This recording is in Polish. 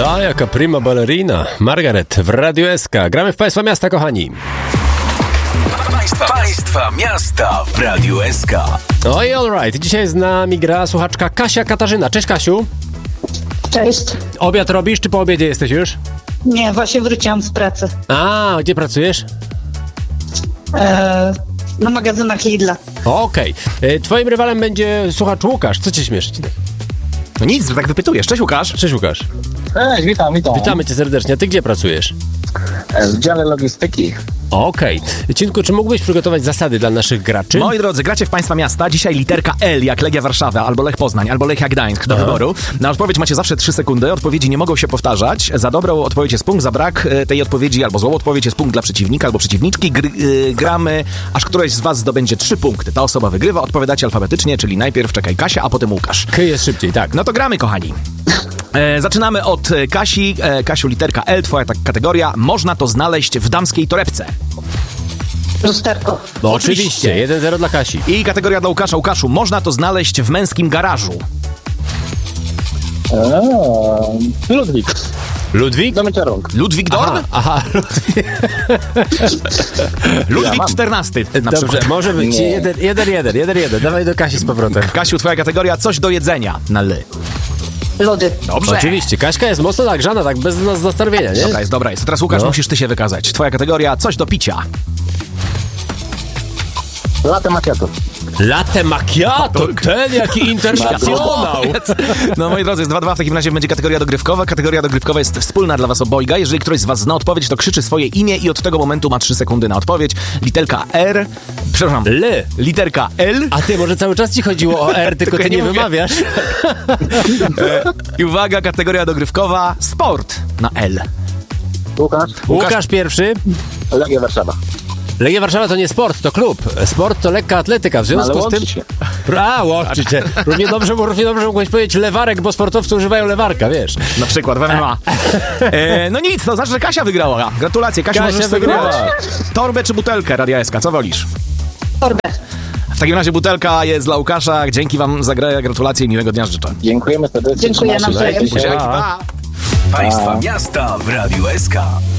Ta, jaka prima ballerina. Margaret w Radiu SK. Gramy w Państwa Miasta, kochani. Państwa Miasta w Radiu SK. Oj, alright. Dzisiaj z nami gra słuchaczka Kasia Katarzyna. Cześć, Kasiu. Cześć. Obiad robisz, czy po obiedzie jesteś już? Nie, właśnie wróciłam z pracy. A, gdzie pracujesz? Na magazynach Lidla. Okej. Twoim rywalem będzie słuchacz Łukasz. Co cię śmieszy? No nic, że tak wypytujesz. Cześć, Łukasz. Cześć, Łukasz. Cześć, witam. Witamy cię serdecznie. A ty gdzie pracujesz? W dziale logistyki. Okej. Cinku, czy mógłbyś przygotować zasady dla naszych graczy? Moi drodzy, gracie w Państwa Miasta. Dzisiaj literka L jak Legia Warszawa, albo Lech Poznań, albo Lechia Gdańsk do wyboru. Na odpowiedź macie zawsze 3 sekundy. Odpowiedzi nie mogą się powtarzać. Za dobrą odpowiedź jest punkt, za brak tej odpowiedzi albo złą odpowiedź jest punkt dla przeciwnika albo przeciwniczki. Gramy, aż któraś z was zdobędzie 3 punkty. Ta osoba wygrywa. Odpowiadacie alfabetycznie, czyli najpierw czekaj Kasia, a potem Łukasz. Jest szybciej, tak. No to gramy, kochani. Zaczynamy od Kasi. Kasiu, literka L, twoja kategoria. Można to znaleźć w damskiej torebce. Lusterko. No oczywiście. 1-0 dla Kasi. I kategoria dla Łukasza. Łukaszu, można to znaleźć w męskim garażu. Ludwik. Ludwik? Do mycia rąk. Ludwik Dorn? Aha, Ludwik. Ludwik XIV. Na Dobrze, przykład. może być 1-1. Dawaj do Kasi z powrotem. Kasiu, twoja kategoria. Coś do jedzenia. Na L. Lody. Dobrze. Oczywiście. Kaśka jest mocno nagrzana, tak bez nas zastawienia, nie? Dobra jest. Teraz Łukasz, No. musisz ty się wykazać. Twoja kategoria. Coś do picia. Latte macchiato. Latte macchiato, ten jaki internacjonał. No moi drodzy, jest 2-2, w takim razie będzie kategoria dogrywkowa. Kategoria dogrywkowa jest wspólna dla was obojga. Jeżeli ktoś z was zna odpowiedź, to krzyczy swoje imię i od tego momentu ma 3 sekundy na odpowiedź. Literka R, przepraszam, L. Literka L. A ty, może cały czas ci chodziło o R, tylko ty ja nie nie mówię. wymawiasz. I uwaga, kategoria dogrywkowa, sport na L. Łukasz pierwszy. Legia Warszawa. Legia Warszawa to nie sport, to klub. Sport to lekka atletyka, w związku Ale z tym... łączy się. Łączy się. Równie dobrze mógłbyś powiedzieć lewarek, bo sportowcy używają lewarka, wiesz. Na przykład w MMA. No nic, to znaczy, że Kasia wygrała. Gratulacje, Kasia, Kasia możesz sobie wygrała. wybrać torbę czy butelkę Radia SK, co wolisz? Torbę. W takim razie butelka jest dla Łukasza. Dzięki wam za grę, gratulacje i miłego dnia życzę. Dziękujemy serdecznie. Dziękuję nawzajem. Buziaki, pa. Państwa Miasta w Radiu SK.